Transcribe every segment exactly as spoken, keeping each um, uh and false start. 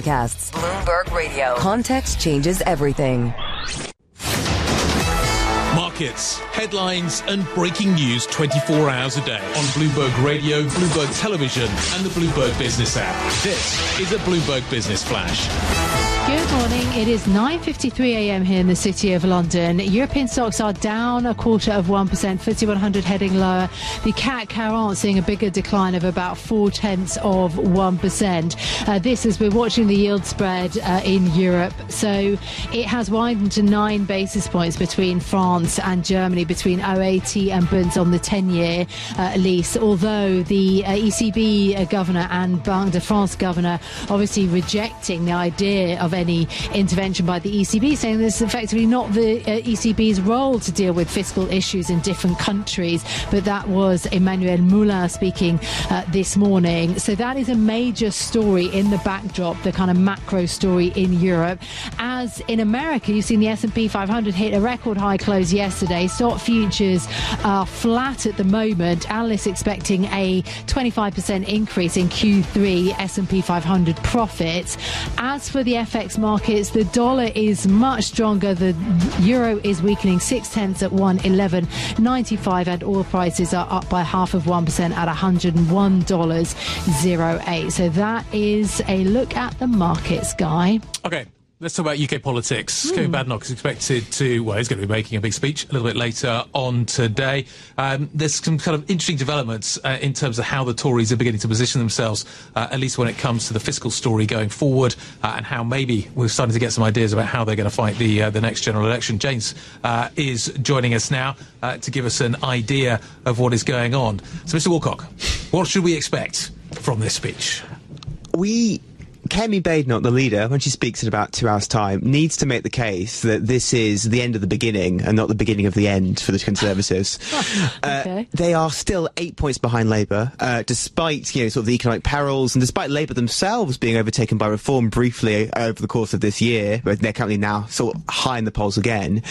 podcasts. Bloomberg Radio. Context changes everything. Markets, headlines and breaking news twenty-four hours a day on Bloomberg Radio, Bloomberg Television and the Bloomberg Business app. This is a Bloomberg Business Flash. Good morning. It is nine fifty-three a m here in the city of London. European stocks are down a quarter of one percent, F T S E one hundred heading lower. The C A C Quarante seeing a bigger decline of about four tenths of one percent. Uh, this as we're watching the yield spread uh, in Europe. So it has widened to nine basis points between France and Germany, between O A T and Bunds on the ten-year uh, lease, although the uh, E C B uh, governor and Banque de France governor obviously rejecting the idea of any intervention by the E C B, saying this is effectively not the uh, E C B's role to deal with fiscal issues in different countries. But that was Emmanuel Moulin speaking uh, this morning. So that is a major story in the backdrop, the kind of macro story in Europe. As in America, you've seen the S and P five hundred hit a record high close yesterday. Stock futures are flat at the moment. Analysts expecting a twenty-five percent increase in Q three S and P five hundred profits. As for the F X markets, the dollar is much stronger. The euro is weakening six tenths at one eleven ninety-five, and oil prices are up by half of one percent at one hundred one dollars oh eight. So that is a look at the markets, Guy. Okay. Let's talk about U K politics. Mm. Kevin Badenoch is expected to, well, he's going to be making a big speech a little bit later on today. Um, there's some kind of interesting developments uh, in terms of how the Tories are beginning to position themselves, uh, at least when it comes to the fiscal story going forward, uh, and how maybe we're starting to get some ideas about how they're going to fight the uh, the next general election. James uh, is joining us now uh, to give us an idea of what is going on. So, Mister Wilcock, what should we expect from this speech? We... Kemi Badenoch, the leader, when she speaks in about two hours' time, needs to make the case that this is the end of the beginning and not the beginning of the end for the Conservatives. oh, okay. uh, they are still eight points behind Labour, uh, despite, you know, sort of the economic perils, and despite Labour themselves being overtaken by Reform briefly over the course of this year, but they're currently now sort of high in the polls again.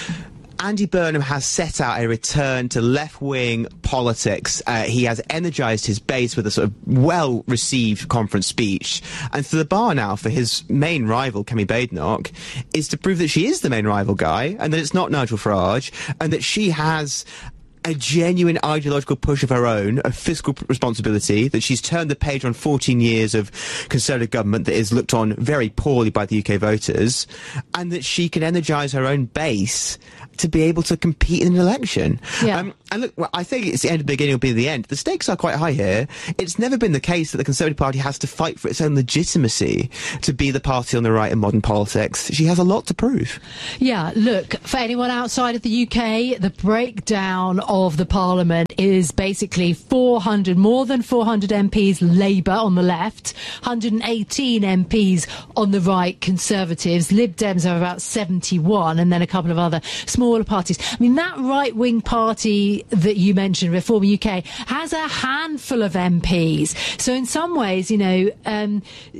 Andy Burnham has set out a return to left-wing politics. Uh, he has energised his base with a sort of well-received conference speech. And so the bar now for his main rival, Kemi Badenoch, is to prove that she is the main rival, Guy, and that it's not Nigel Farage, and that she has a genuine ideological push of her own, of fiscal responsibility, that she's turned the page on fourteen years of Conservative government that is looked on very poorly by the U K voters, and that she can energise her own base to be able to compete in an election. Yeah. Um, and look, well, I think it's the end of the beginning will be the end. The stakes are quite high here. It's never been the case that the Conservative Party has to fight for its own legitimacy to be the party on the right in modern politics. She has a lot to prove. Yeah, look, for anyone outside of the U K, the breakdown of the Parliament is basically four hundred, more than four hundred M Ps Labour on the left, one hundred eighteen M Ps on the right, Conservatives. Lib Dems are about seventy-one, and then a couple of other smaller parties. I mean, that right-wing party that you mentioned, Reform U K, has a handful of M Ps. So in some ways, you know, um,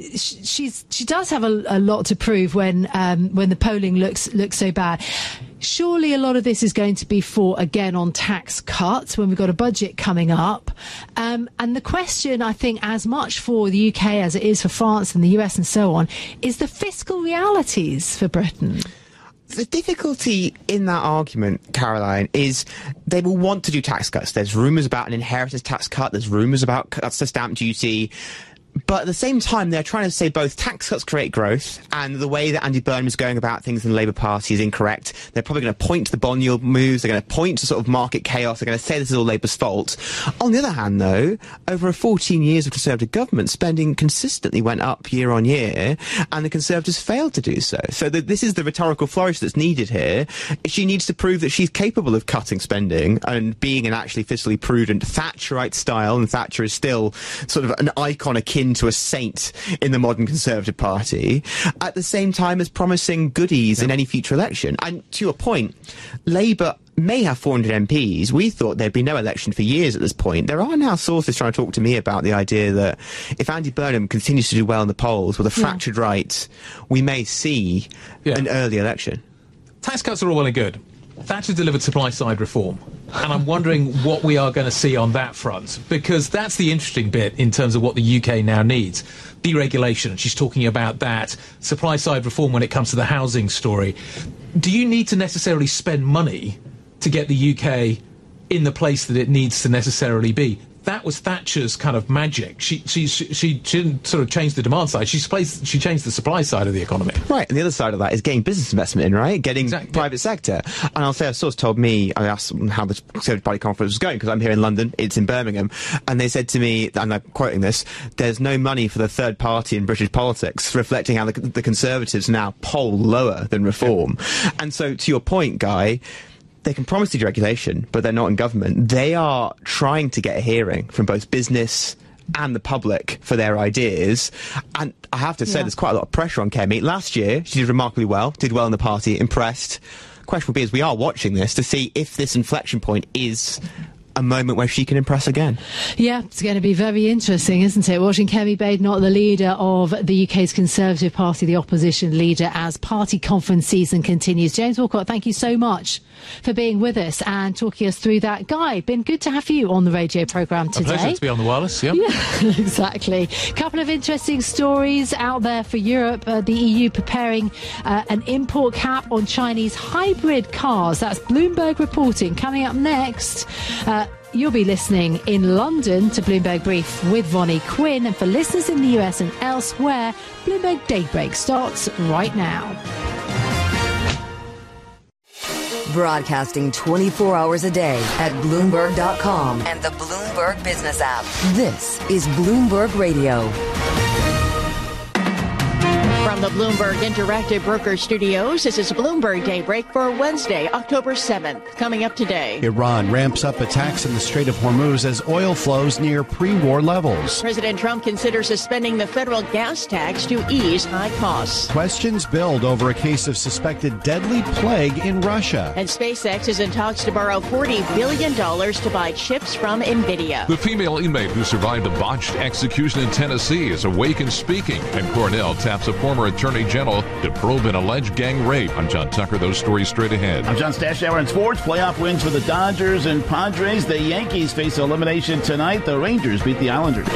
she's she does have a, a lot to prove when um, when the polling looks looks so bad. Surely a lot of this is going to be fought again on tax cuts when we've got a budget coming up. Um, and the question, I think, as much for the U K as it is for France and the U S and so on, is the fiscal realities for Britain. The difficulty in that argument, Caroline, is they will want to do tax cuts. There's rumours about an inheritance tax cut. There's rumours about cuts to stamp duty. But at the same time, they're trying to say both tax cuts create growth, and the way that Andy Burnham is going about things in the Labour Party is incorrect. They're probably going to point to the bond yield moves. They're going to point to sort of market chaos. They're going to say this is all Labour's fault. On the other hand, though, over fourteen years of Conservative government, spending consistently went up year on year, and the Conservatives failed to do so. So the, this is the rhetorical flourish that's needed here. She needs to prove that she's capable of cutting spending and being an actually fiscally prudent Thatcherite style, and Thatcher is still sort of an icon akin to a saint in the modern Conservative Party, at the same time as promising goodies in any future election. And to your point, Labour may have four hundred M Ps. We thought there'd be no election for years at this point. There are now sources trying to talk to me about the idea that if Andy Burnham continues to do well in the polls with a fractured yeah. right, we may see yeah. an early election. Tax cuts are all well and good. Thatcher delivered supply-side reform, and I'm wondering what we are going to see on that front, because that's the interesting bit in terms of what the U K now needs. deregulation, and she's talking about that, supply side reform when it comes to the housing story. Do you need to necessarily spend money to get the U K in the place that it needs to necessarily be? That was Thatcher's kind of magic. She she she, she didn't sort of change the demand side. She plays, she changed the supply side of the economy. Right, and the other side of that is getting business investment in, right? Getting exactly. private sector. And I'll say a source told me, I asked them how the Conservative Party conference was going, because I'm here in London, it's in Birmingham, and they said to me, and I'm quoting this, there's no money for the third party in British politics, reflecting how the, the Conservatives now poll lower than Reform. Yeah. And so, to your point, Guy, they can promise deregulation, but they're not in government. They are trying to get a hearing from both business and the public for their ideas. And I have to say, yeah. there's quite a lot of pressure on Kemi. Last year, she did remarkably well, did well in the party, impressed. Question will be, as we are watching this, to see if this inflection point is a moment where she can impress again. Yeah, it's going to be very interesting, isn't it? Watching Kemi Bade, not the leader of the U K's Conservative Party, the opposition leader, as party conference season continues. James Walcott, thank you so much for being with us and talking us through that. Guy, been good to have you on the radio programme today. A pleasure to be on the wireless, yeah. Yeah, exactly. Couple of interesting stories out there for Europe. Uh, the E U preparing uh, an import cap on Chinese hybrid cars. That's Bloomberg reporting. Coming up next, uh, you'll be listening in London to Bloomberg Brief with Vonnie Quinn. And for listeners in the U S and elsewhere, Bloomberg Daybreak starts right now. Broadcasting twenty-four hours a day at Bloomberg dot com and the Bloomberg Business app. This is Bloomberg Radio. From the Bloomberg Interactive Broker Studios, this is Bloomberg Daybreak for Wednesday, October seventh. Coming up today, Iran ramps up attacks in the Strait of Hormuz as oil flows near pre-war levels. President Trump considers suspending the federal gas tax to ease high costs. Questions build over a case of suspected deadly plague in Russia. And SpaceX is in talks to borrow forty billion dollars to buy chips from NVIDIA. The female inmate who survived a botched execution in Tennessee is awake and speaking, and Cornell taps a former Attorney General to probe an alleged gang rape. I'm John Tucker. Those stories straight ahead. I'm John Stashower in sports. Playoff wins for the Dodgers and Padres. The Yankees face elimination tonight. The Rangers beat the Islanders.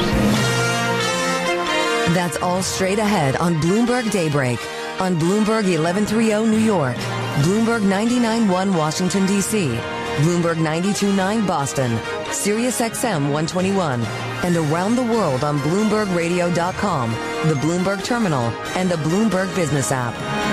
That's all straight ahead on Bloomberg Daybreak on Bloomberg eleven thirty New York, Bloomberg ninety-nine point one Washington, D C, Bloomberg ninety-two point nine Boston, Sirius X M one twenty-one, and around the world on Bloomberg Radio dot com, the Bloomberg Terminal, and the Bloomberg Business app.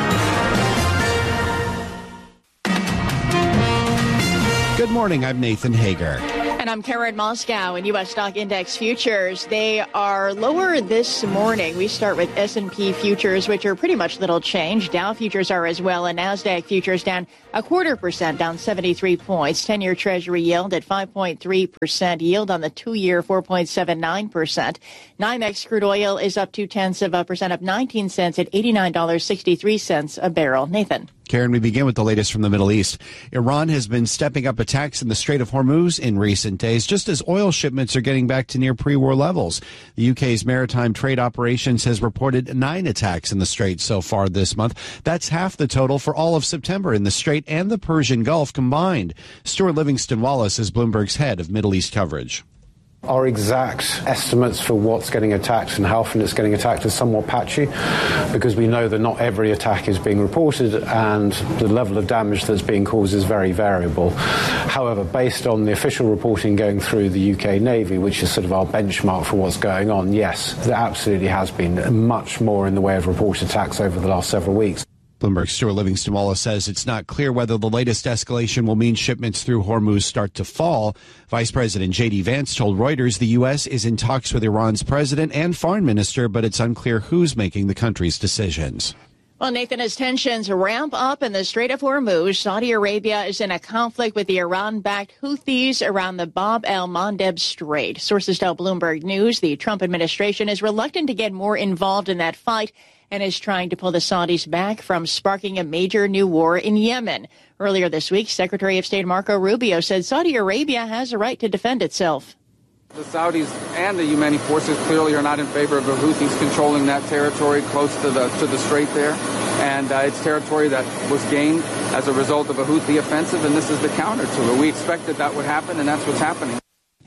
Good morning, I'm Nathan Hager. And I'm Karen Moscow. In U S stock index futures, they are lower this morning. We start with S and P futures, which are pretty much little change. Dow futures are as well, and NASDAQ futures down a quarter percent, down seventy-three points. ten-year Treasury yield at five point three percent. Yield on the two-year, four point seven nine percent. NYMEX crude oil is up two-tenths of a percent, up nineteen cents at eighty-nine dollars and sixty-three cents a barrel. Nathan. Karen, we begin with the latest from the Middle East. Iran has been stepping up attacks in the Strait of Hormuz in recent days, just as oil shipments are getting back to near pre-war levels. The U K's Maritime Trade Operations has reported nine attacks in the Strait so far this month. That's half the total for all of September in the Strait and the Persian Gulf combined. Stuart Livingston Wallace is Bloomberg's head of Middle East coverage. Our exact estimates for what's getting attacked and how often it's getting attacked is somewhat patchy, because we know that not every attack is being reported and the level of damage that's being caused is very variable. However, based on the official reporting going through the U K Navy, which is sort of our benchmark for what's going on, yes, there absolutely has been much more in the way of reported attacks over the last several weeks. Bloomberg's Stuart Livingston Wallace says it's not clear whether the latest escalation will mean shipments through Hormuz start to fall. Vice President J D Vance told Reuters the U S is in talks with Iran's president and foreign minister, but it's unclear who's making the country's decisions. Well, Nathan, as tensions ramp up in the Strait of Hormuz, Saudi Arabia is in a conflict with the Iran-backed Houthis around the Bab el-Mandeb Strait. Sources tell Bloomberg News the Trump administration is reluctant to get more involved in that fight and is trying to pull the Saudis back from sparking a major new war in Yemen. Earlier this week, Secretary of State Marco Rubio said Saudi Arabia has a right to defend itself. The Saudis and the Yemeni forces clearly are not in favor of the Houthis controlling that territory close to the to the strait there. And uh, it's territory that was gained as a result of a Houthi offensive, and this is the counter to it. We expected that would happen, and that's what's happening.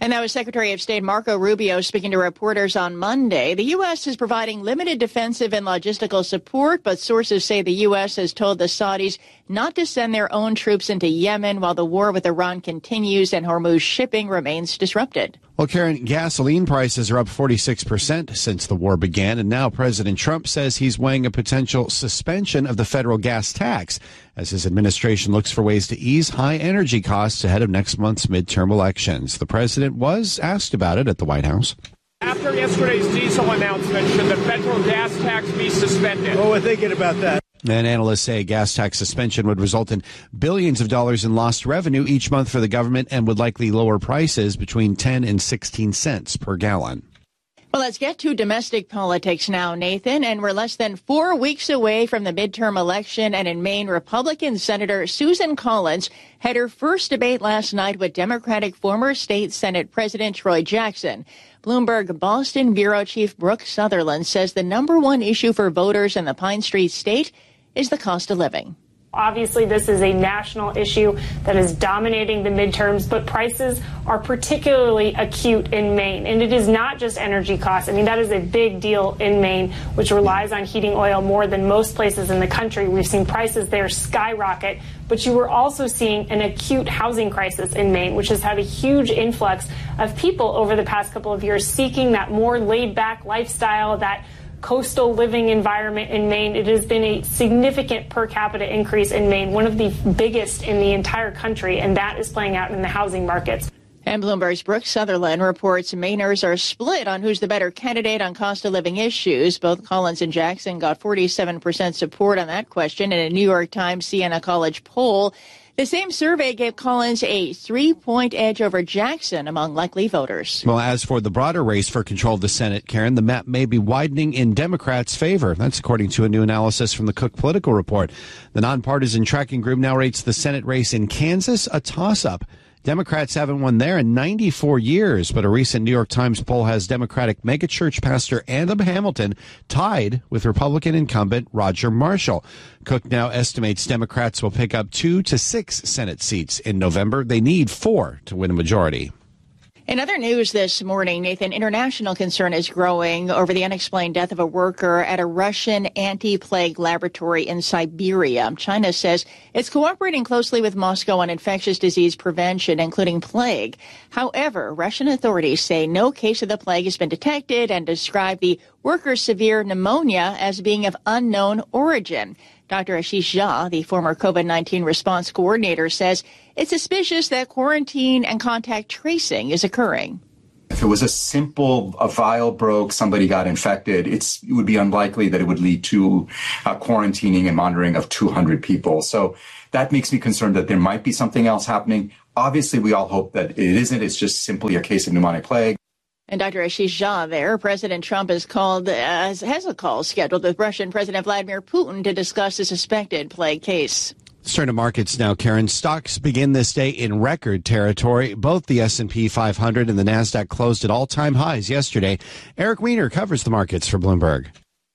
And that was Secretary of State Marco Rubio speaking to reporters on Monday. The U S is providing limited defensive and logistical support, but sources say the U S has told the Saudis not to send their own troops into Yemen while the war with Iran continues and Hormuz shipping remains disrupted. Well, Karen, gasoline prices are up forty-six percent since the war began, and now President Trump says he's weighing a potential suspension of the federal gas tax as his administration looks for ways to ease high energy costs ahead of next month's midterm elections. The president was asked about it at the White House. After yesterday's diesel announcement, should the federal gas tax be suspended? Well, we're thinking about that. And analysts say a gas tax suspension would result in billions of dollars in lost revenue each month for the government and would likely lower prices between ten and sixteen cents per gallon. Well, let's get to domestic politics now, Nathan. And we're less than four weeks away from the midterm election. And in Maine, Republican Senator Susan Collins had her first debate last night with Democratic former state Senate President Troy Jackson. Bloomberg Boston Bureau Chief Brooke Sutherland says the number one issue for voters in the Pine Street state is the cost of living. Obviously, this is a national issue that is dominating the midterms, but prices are particularly acute in Maine. And it is not just energy costs. I mean, that is a big deal in Maine, which relies on heating oil more than most places in the country. We've seen prices there skyrocket. But you were also seeing an acute housing crisis in Maine, which has had a huge influx of people over the past couple of years seeking that more laid-back lifestyle, that coastal living environment in Maine. It has been a significant per capita increase in Maine, one of the biggest in the entire country, and that is playing out in the housing markets. And Bloomberg's Brooke Sutherland reports Mainers are split on who's the better candidate on cost of living issues. Both Collins and Jackson got forty-seven percent support on that question in a New York Times Siena College poll. The same survey gave Collins a three-point edge over Jackson among likely voters. Well, as for the broader race for control of the Senate, Karen, the map may be widening in Democrats' favor. That's according to a new analysis from the Cook Political Report. The nonpartisan tracking group now rates the Senate race in Kansas a toss-up. Democrats haven't won there in ninety-four years, but a recent New York Times poll has Democratic megachurch pastor Adam Hamilton tied with Republican incumbent Roger Marshall. Cook now estimates Democrats will pick up two to six Senate seats in November. They need four to win a majority. In other news this morning, Nathan, international concern is growing over the unexplained death of a worker at a Russian anti-plague laboratory in Siberia. China says it's cooperating closely with Moscow on infectious disease prevention, including plague. However, Russian authorities say no case of the plague has been detected and describe the worker's severe pneumonia as being of unknown origin. Doctor Ashish Jha, the former COVID nineteen response coordinator, says it's suspicious that quarantine and contact tracing is occurring. If it was a simple, a vial broke, somebody got infected, it's, it would be unlikely that it would lead to uh, quarantining and monitoring of two hundred people. So that makes me concerned that there might be something else happening. Obviously, we all hope that it isn't. It's just simply a case of pneumonic plague. And Doctor Ashish Jha there, President Trump has called, uh, has a call scheduled with Russian President Vladimir Putin to discuss the suspected plague case. Let's turn to markets now, Karen. Stocks begin this day in record territory. Both the S and P five hundred and the NASDAQ closed at all-time highs yesterday. Eric Weiner covers the markets for Bloomberg.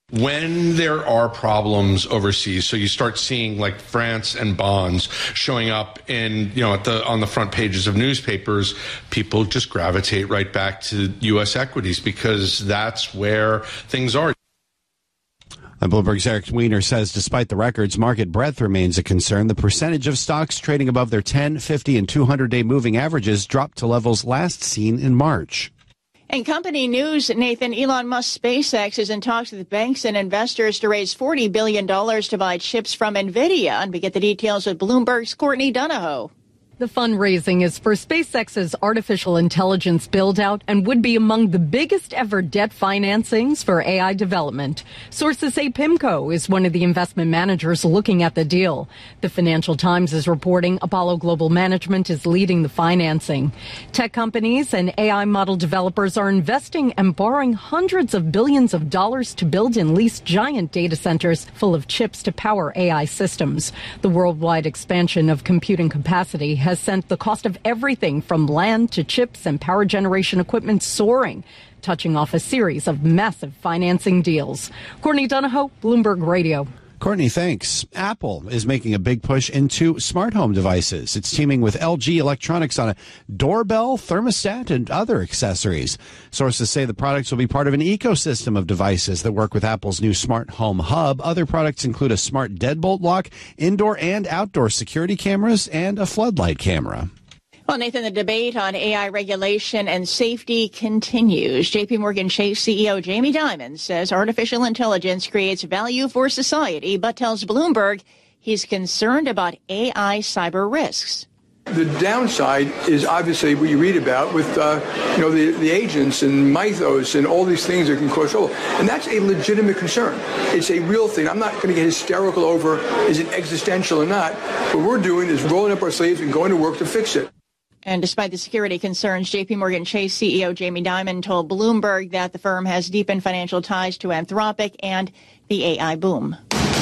When there are problems overseas, so you start seeing like France and bonds showing up in, you know, at the on the front pages of newspapers, people just gravitate right back to U S equities because that's where things are. And Bloomberg's Eric Weiner says despite the records, market breadth remains a concern. The percentage of stocks trading above their ten, fifty, and two hundred day moving averages dropped to levels last seen in March. In company news, Nathan, Elon Musk's SpaceX is in talks with banks and investors to raise forty billion dollars to buy chips from NVIDIA. And we get the details with Bloomberg's Courtney Donahoe. The fundraising is for SpaceX's artificial intelligence build-out and would be among the biggest ever debt financings for A I development. Sources say PIMCO is one of the investment managers looking at the deal. The Financial Times is reporting Apollo Global Management is leading the financing. Tech companies and A I model developers are investing and borrowing hundreds of billions of dollars to build and lease giant data centers full of chips to power A I systems. The worldwide expansion of computing capacity has sent the cost of everything from land to chips and power generation equipment soaring, touching off a series of massive financing deals. Courtney Donahoe, Bloomberg Radio. Courtney, thanks. Apple is making a big push into smart home devices. It's teaming with L G Electronics on a doorbell, thermostat, and other accessories. Sources say the products will be part of an ecosystem of devices that work with Apple's new smart home hub. Other products include a smart deadbolt lock, indoor and outdoor security cameras, and a floodlight camera. Well, Nathan, the debate on A I regulation and safety continues. J P Morgan Chase C E O Jamie Dimon says artificial intelligence creates value for society, but tells Bloomberg he's concerned about A I cyber risks. The downside is obviously what you read about with, uh, you know, the, the agents and Mythos and all these things that can cause trouble. And that's a legitimate concern. It's a real thing. I'm not going to get hysterical over is it existential or not. What we're doing is rolling up our sleeves and going to work to fix it. And despite the security concerns, J P Morgan Chase C E O Jamie Dimon told Bloomberg that the firm has deepened financial ties to Anthropic and the A I boom.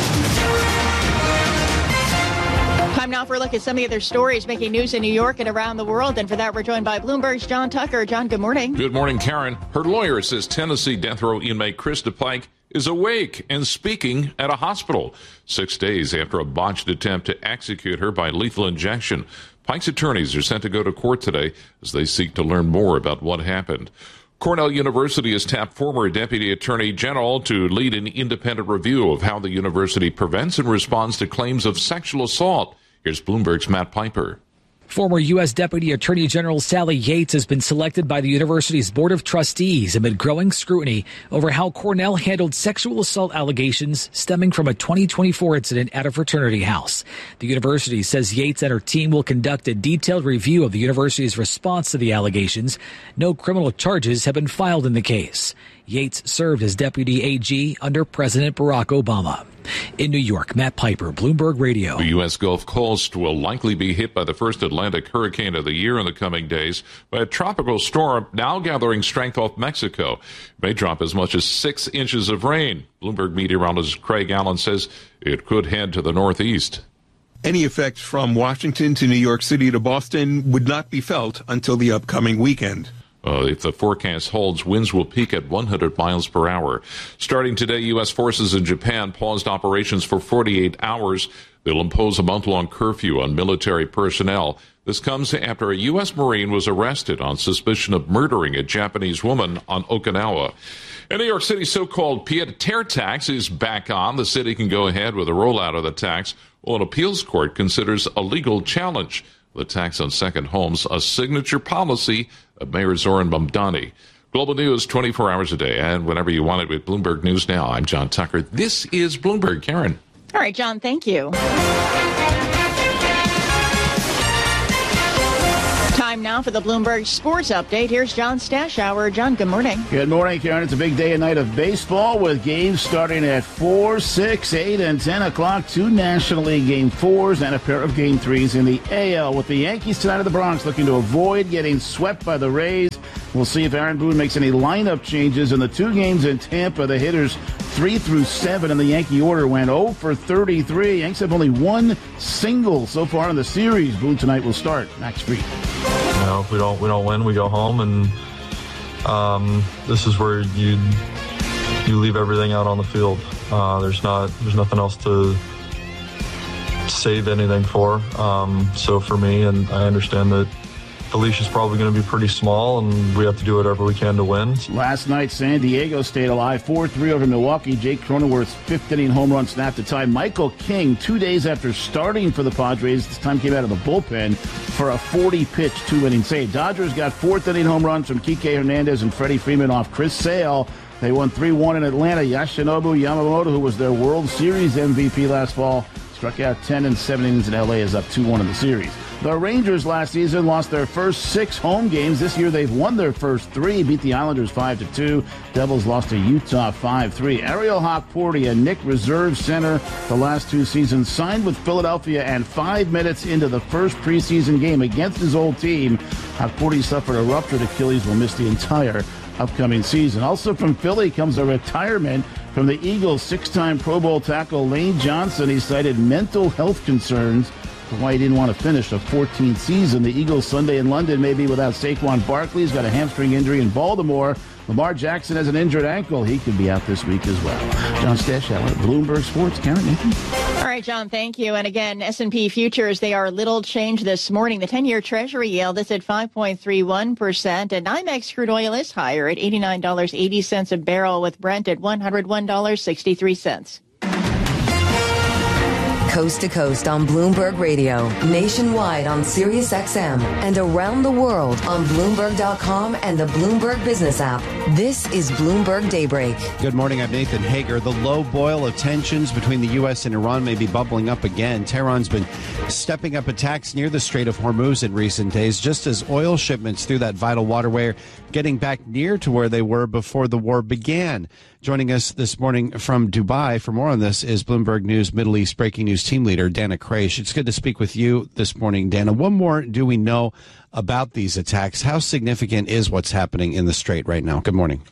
Time now for a look at some of the other stories making news in New York and around the world. And for that, we're joined by Bloomberg's John Tucker. John, good morning. Good morning, Karen. Her lawyer says Tennessee death row inmate Krista Pike is awake and speaking at a hospital six days after a botched attempt to execute her by lethal injection. Pike's attorneys are set to go to court today as they seek to learn more about what happened. Cornell University has tapped former Deputy Attorney General to lead an independent review of how the university prevents and responds to claims of sexual assault. Here's Bloomberg's Matt Piper. Former U S. Deputy Attorney General Sally Yates has been selected by the university's Board of Trustees amid growing scrutiny over how Cornell handled sexual assault allegations stemming from a twenty twenty-four incident at a fraternity house. The university says Yates and her team will conduct a detailed review of the university's response to the allegations. No criminal charges have been filed in the case. Yates served as Deputy A G under President Barack Obama. In New York, Matt Piper, Bloomberg Radio. The U S. Gulf Coast will likely be hit by the first Atlantic hurricane of the year in the coming days by a tropical storm now gathering strength off Mexico. It may drop as much as six inches of rain. Bloomberg meteorologist Craig Allen says it could head to the northeast. Any effects from Washington to New York City to Boston would not be felt until the upcoming weekend. Uh, if the forecast holds, winds will peak at one hundred miles per hour. Starting today, U S forces in Japan paused operations for forty-eight hours. They'll impose a month-long curfew on military personnel. This comes after a U S Marine was arrested on suspicion of murdering a Japanese woman on Okinawa. In New York City's so-called pied-à-terre tax is back on. The city can go ahead with a rollout of the tax, while an appeals court considers a legal challenge. The tax on second homes, a signature policy of Mayor Zoran Mamdani. Global news twenty-four hours a day and whenever you want it with Bloomberg News Now. I'm John Tucker. This is Bloomberg. Karen. All right, John, thank you. Time now for the Bloomberg Sports Update. Here's John Stashower. John, good morning. Good morning, Karen. It's a big day and night of baseball with games starting at four, six, eight, and ten o'clock. Two National League Game fours and a pair of Game threes in the A L, with the Yankees tonight at the Bronx looking to avoid getting swept by the Rays. We'll see if Aaron Boone makes any lineup changes in the two games in Tampa. The hitters three through seven in the Yankee order went oh for thirty-three. Yanks have only one single so far in the series. Boone tonight will start. Max Fried. You know, if we don't we don't win, we go home, and um, this is where you you leave everything out on the field. Uh, there's not there's nothing else to save anything for. Um, so for me, and I understand that the leash is probably going to be pretty small, and we have to do whatever we can to win. Last night, San Diego stayed alive, four three over Milwaukee. Jake Cronenworth's fifth-inning home run snapped the tie. Michael King, two days after starting for the Padres, this time came out of the bullpen for a forty-pitch two-inning save. Dodgers got fourth-inning home runs from Kike Hernandez and Freddie Freeman off Chris Sale. They won three one in Atlanta. Yoshinobu Yamamoto, who was their World Series M V P last fall, struck out ten and seven innings in L A, is up two one in the series. The Rangers last season lost their first six home games. This year they've won their first three, beat the Islanders five to two. Devils lost to Utah five three. Ariel Hokporty, a Knick reserve center the last two seasons, signed with Philadelphia, and five minutes into the first preseason game against his old team, Hokporty suffered a ruptured Achilles, will miss the entire upcoming season. Also from Philly comes a retirement from the Eagles' six-time Pro Bowl tackle Lane Johnson. He cited mental health concerns for why he didn't want to finish the fourteenth season. The Eagles Sunday in London may be without Saquon Barkley. He's got a hamstring injury in Baltimore. Lamar Jackson has an injured ankle. He could be out this week as well. John Stashower, Bloomberg Sports. Karen, Nathan? All right, John, thank you. And again, S and P futures, they are little change this morning. The ten-year Treasury yield is at five point three one percent, and NYMEX crude oil is higher at eighty-nine dollars and eighty cents a barrel, with Brent at one hundred one dollars and sixty-three cents. Coast to coast on Bloomberg Radio, nationwide on Sirius X M, and around the world on Bloomberg dot com and the Bloomberg Business app. This is Bloomberg Daybreak. Good morning, I'm Nathan Hager. The low boil of tensions between the U S and Iran may be bubbling up again. Tehran's been stepping up attacks near the Strait of Hormuz in recent days, just as oil shipments through that vital waterway are getting back near to where they were before the war began. Joining us this morning from Dubai for more on this is Bloomberg News Middle East breaking news team leader Dana Kraish. It's good to speak with you this morning, Dana. What more do we know about these attacks? How significant is what's happening in the Strait right now? Good morning.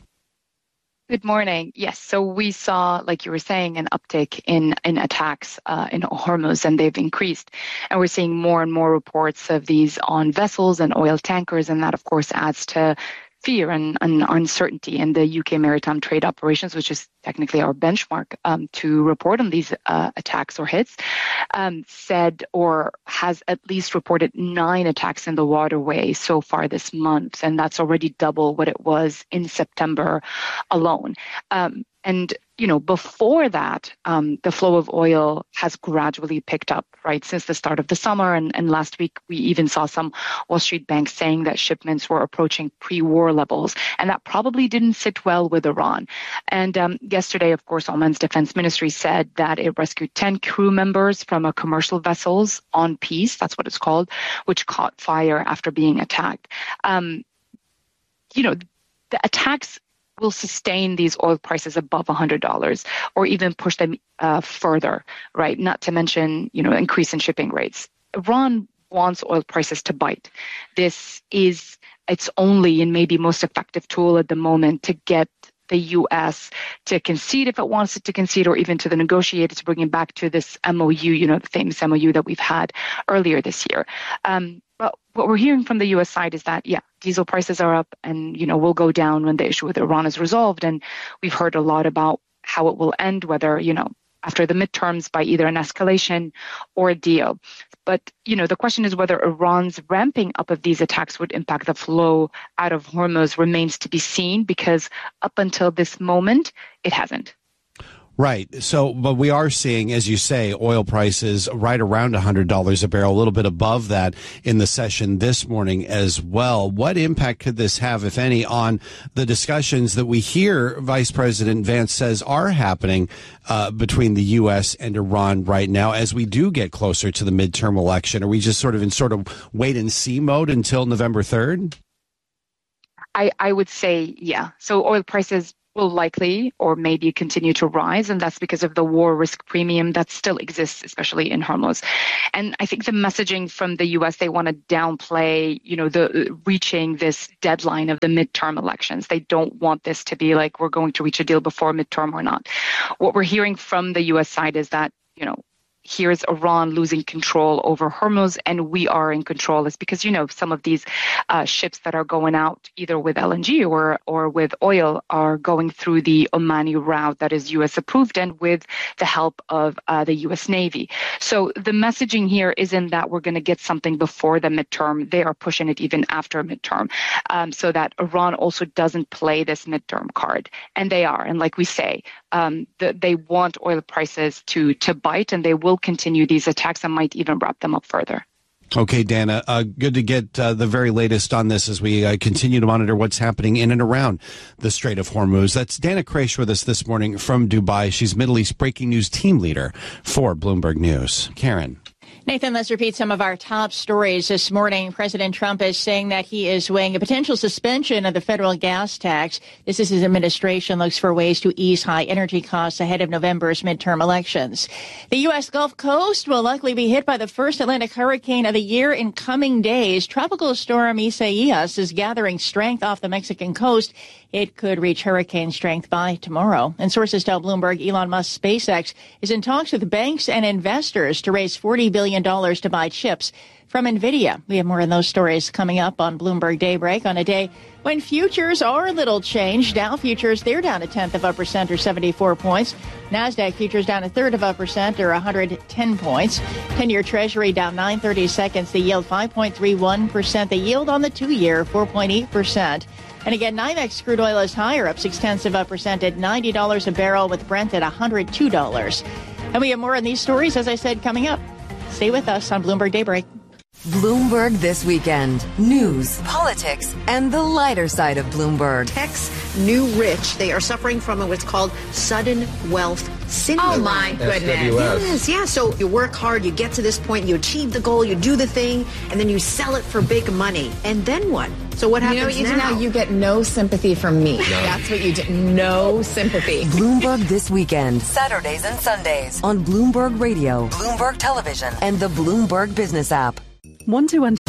Good morning. Yes, so we saw, like you were saying, an uptick in, in attacks uh, in Hormuz, and they've increased. And we're seeing more and more reports of these on vessels and oil tankers, and that, of course, adds to fear and, and uncertainty in the U K maritime trade operations, which is technically our benchmark um, to report on these uh, attacks or hits, um, said or has at least reported nine attacks in the waterway so far this month, and that's already double what it was in September alone. Um, and you know, before that, um, the flow of oil has gradually picked up, right, since the start of the summer. And, and last week, we even saw some Wall Street banks saying that shipments were approaching pre-war levels. And that probably didn't sit well with Iran. And um, yesterday, of course, Oman's defense ministry said that it rescued ten crew members from a commercial vessels on Peace, that's what it's called, which caught fire after being attacked. Um, you know, the attacks will sustain these oil prices above one hundred dollars or even push them uh, further, right? Not to mention, you know, increase in shipping rates. Iran wants oil prices to bite. This is its only and maybe most effective tool at the moment to get the U S to concede if it wants it to concede, or even to the negotiators to bring it back to this M O U, you know, the famous M O U that we've had earlier this year. Um, but what we're hearing from the U S side is that, yeah, diesel prices are up and, you know, will go down when the issue with Iran is resolved. And we've heard a lot about how it will end, whether, you know, after the midterms by either an escalation or a deal. But, you know, the question is whether Iran's ramping up of these attacks would impact the flow out of Hormuz remains to be seen, because up until this moment, it hasn't. Right. So, but we are seeing, as you say, oil prices right around one hundred dollars a barrel, a little bit above that in the session this morning as well. What impact could this have, if any, on the discussions that we hear Vice President Vance says are happening uh, between the U S and Iran right now as we do get closer to the midterm election? Are we just sort of in sort of wait and see mode until November third? I, I would say, yeah. So oil prices will likely or maybe continue to rise, and that's because of the war risk premium that still exists, especially in Hormuz. And I think the messaging from the U S, they want to downplay, you know, the reaching this deadline of the midterm elections. They don't want this to be like we're going to reach a deal before midterm or not. What we're hearing from the U S side is that, you know, here's Iran losing control over Hormuz and we are in control. It's because, you know, some of these uh, ships that are going out either with L N G or or with oil are going through the Omani route that is U S approved and with the help of uh, the U S Navy. So the messaging here isn't that we're going to get something before the midterm. They are pushing it even after midterm, um, so that Iran also doesn't play this midterm card. And they are. And like we say, um, the, they want oil prices to to bite, and they will continue these attacks and might even wrap them up further. Okay, Dana, uh, good to get uh, the very latest on this as we uh, continue to monitor what's happening in and around the Strait of Hormuz. That's Dana Kraish with us this morning from Dubai. She's Middle East breaking news team leader for Bloomberg News. Karen. Nathan, let's repeat some of our top stories this morning. President Trump is saying that he is weighing a potential suspension of the federal gas tax. This is his administration looks for ways to ease high energy costs ahead of November's midterm elections. The U S Gulf Coast will likely be hit by the first Atlantic hurricane of the year in coming days. Tropical storm Isaias is gathering strength off the Mexican coast. It could reach hurricane strength by tomorrow. And sources tell Bloomberg Elon Musk's SpaceX is in talks with banks and investors to raise forty billion billion dollars to buy chips from NVIDIA. We have more on those stories coming up on Bloomberg Daybreak on a day when futures are a little changed. Dow futures, they're down a tenth of a percent or seventy-four points. NASDAQ futures down a third of a percent or one hundred ten points. ten-year Treasury down nine thirty seconds. The yield five point three one percent. The yield on the two-year four point eight percent. And again, NYMEX crude oil is higher, up six tenths of a percent at ninety dollars a barrel, with Brent at one hundred two dollars. And we have more on these stories, as I said, coming up. Stay with us on Bloomberg Daybreak. Bloomberg This Weekend. News, politics, and the lighter side of Bloomberg. Tech's new rich. They are suffering from what's called sudden wealth syndrome. Oh, my goodness. S W S. Yes, yeah. So you work hard, you get to this point, you achieve the goal, you do the thing, and then you sell it for big money. And then what? So what happens you know what you now? do now? You get no sympathy from me. No. That's what you do. No sympathy. Bloomberg This Weekend. Saturdays and Sundays on Bloomberg Radio, Bloomberg Television, and the Bloomberg Business app. Want to